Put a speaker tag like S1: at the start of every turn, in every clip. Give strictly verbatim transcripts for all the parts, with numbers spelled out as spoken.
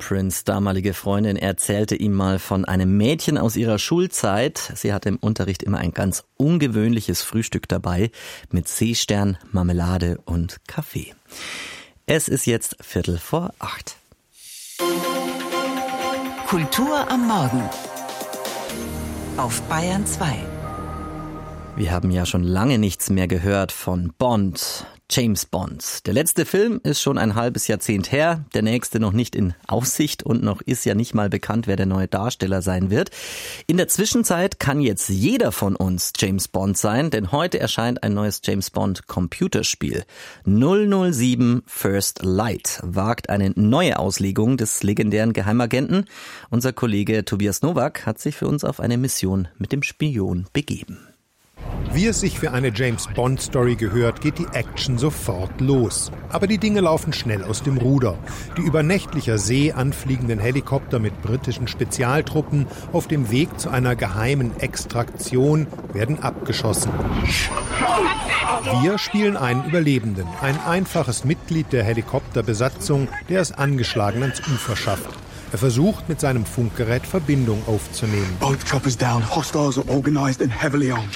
S1: Prince' damalige Freundin erzählte ihm mal von einem Mädchen aus ihrer Schulzeit. Sie hatte im Unterricht immer ein ganz ungewöhnliches Frühstück dabei mit Seestern, Marmelade und Kaffee. Es ist jetzt Viertel vor acht.
S2: Kultur am Morgen auf Bayern zwei.
S1: Wir haben ja schon lange nichts mehr gehört von Bond, James Bond. Der letzte Film ist schon ein halbes Jahrzehnt her, der nächste noch nicht in Aussicht und noch ist ja nicht mal bekannt, wer der neue Darsteller sein wird. In der Zwischenzeit kann jetzt jeder von uns James Bond sein, denn heute erscheint ein neues James Bond Computerspiel. null null sieben First Light wagt eine neue Auslegung des legendären Geheimagenten. Unser Kollege Tobias Nowak hat sich für uns auf eine Mission mit dem Spion begeben.
S3: Wie es sich für eine James-Bond-Story gehört, geht die Action sofort los. Aber die Dinge laufen schnell aus dem Ruder. Die über nächtlicher See anfliegenden Helikopter mit britischen Spezialtruppen auf dem Weg zu einer geheimen Extraktion werden abgeschossen. Wir spielen einen Überlebenden, ein einfaches Mitglied der Helikopterbesatzung, der es angeschlagen ans Ufer schafft. Er versucht, mit seinem Funkgerät Verbindung aufzunehmen.
S4: Both choppers down. Hostiles are organized and heavily armed.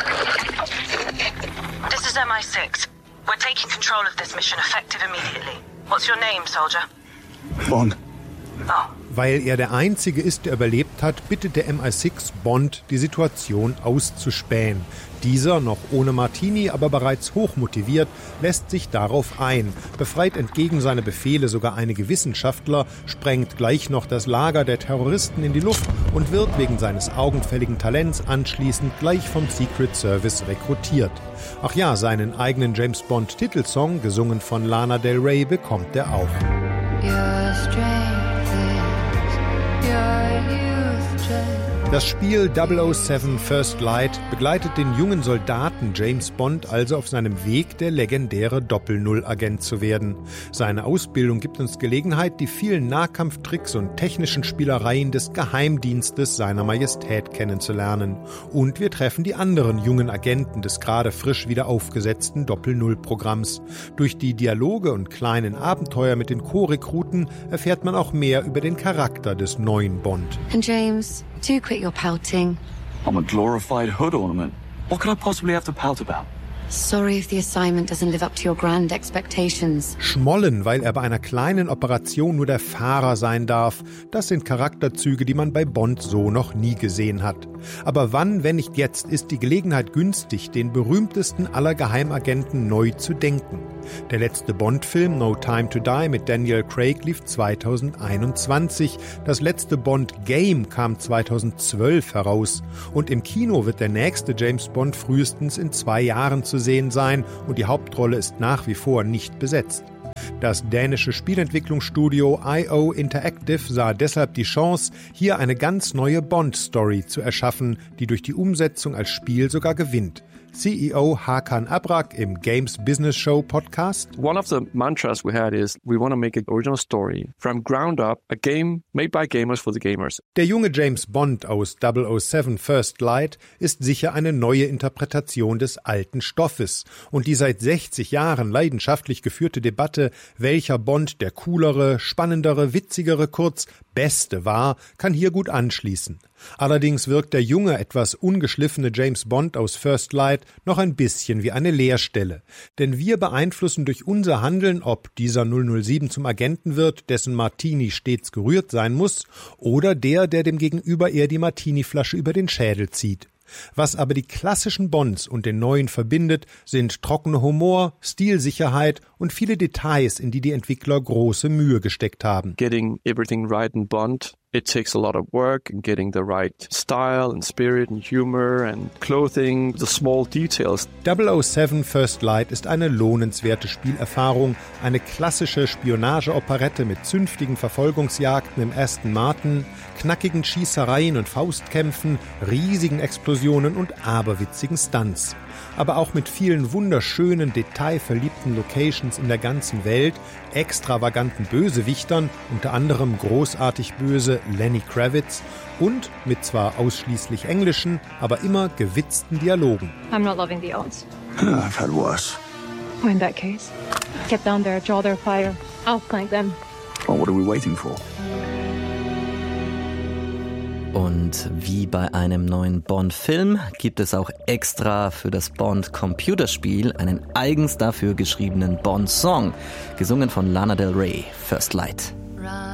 S5: This is M I six. We're taking control of this mission effective immediately. What's your name, soldier?
S4: Bond.
S5: Oh.
S3: Weil er der Einzige ist, der überlebt hat, bittet der M I sechs Bond, die Situation auszuspähen. Dieser, noch ohne Martini, aber bereits hochmotiviert, lässt sich darauf ein, befreit entgegen seiner Befehle sogar einige Wissenschaftler, sprengt gleich noch das Lager der Terroristen in die Luft und wird wegen seines augenfälligen Talents anschließend gleich vom Secret Service rekrutiert. Ach ja, seinen eigenen James-Bond-Titelsong, gesungen von Lana Del Rey, bekommt er auch. Das Spiel double oh seven First Light begleitet den jungen Soldaten James Bond also auf seinem Weg, der legendäre Doppel-Null-Agent zu werden. Seine Ausbildung gibt uns Gelegenheit, die vielen Nahkampftricks und technischen Spielereien des Geheimdienstes seiner Majestät kennenzulernen. Und wir treffen die anderen jungen Agenten des gerade frisch wieder aufgesetzten Doppel-Null-Programms. Durch die Dialoge und kleinen Abenteuer mit den Co-Rekruten erfährt man auch mehr über den Charakter des neuen Bond.
S6: And James, do quit your pouting.
S4: I'm a glorified hood ornament. What could I possibly have to pout about?
S6: Sorry if the assignment doesn't live up to your grand expectations.
S3: Schmollen, weil er bei einer kleinen Operation nur der Fahrer sein darf. Das sind Charakterzüge, die man bei Bond so noch nie gesehen hat. Aber wann, wenn nicht jetzt, ist die Gelegenheit günstig, den berühmtesten aller Geheimagenten neu zu denken. Der letzte Bond-Film No Time to Die mit Daniel Craig lief zweitausendeinundzwanzig. Das letzte Bond-Game kam zweitausendzwölf heraus. Und im Kino wird der nächste James Bond frühestens in zwei Jahren zu sehen sein und die Hauptrolle ist nach wie vor nicht besetzt. Das dänische Spielentwicklungsstudio I O Interactive sah deshalb die Chance, hier eine ganz neue Bond-Story zu erschaffen, die durch die Umsetzung als Spiel sogar gewinnt. C E O Hakan Abrak im Games Business Show Podcast.
S7: One of the mantras we had is we want to make an original story from ground up, a game made by gamers for the gamers.
S3: Der junge James Bond aus double oh seven First Light ist sicher eine neue Interpretation des alten Stoffes. Und die seit sechzig Jahren leidenschaftlich geführte Debatte, welcher Bond der coolere, spannendere, witzigere, kurz beste war, kann hier gut anschließen. Allerdings wirkt der junge, etwas ungeschliffene James Bond aus First Light noch ein bisschen wie eine Leerstelle. Denn wir beeinflussen durch unser Handeln, ob dieser null null sieben zum Agenten wird, dessen Martini stets gerührt sein muss, oder der, der dem Gegenüber eher die Martiniflasche über den Schädel zieht. Was aber die klassischen Bonds und den neuen verbindet, sind trockener Humor, Stilsicherheit und viele Details, in die die Entwickler große Mühe gesteckt haben.
S7: Getting everything right in Bond, it takes a lot of work in getting the right style and spirit and humor and clothing, the small details.
S3: double oh seven First Light ist eine lohnenswerte Spielerfahrung, eine klassische Spionage-Operette mit zünftigen Verfolgungsjagden im Aston Martin, knackigen Schießereien und Faustkämpfen, riesigen Explosionen und aberwitzigen Stunts. Aber auch mit vielen wunderschönen, detailverliebten Locations in der ganzen Welt, extravaganten Bösewichtern, unter anderem großartig böse Lenny Kravitz und mit zwar ausschließlich englischen, aber immer gewitzten Dialogen.
S8: I'm not loving the odds.
S4: I've had worse.
S8: Well, in that case, get down there, draw their fire. I'll flank them.
S4: Well, what are we waiting for?
S1: Und wie bei einem neuen Bond-Film gibt es auch extra für das Bond-Computerspiel einen eigens dafür geschriebenen Bond-Song, gesungen von Lana Del Rey, First Light.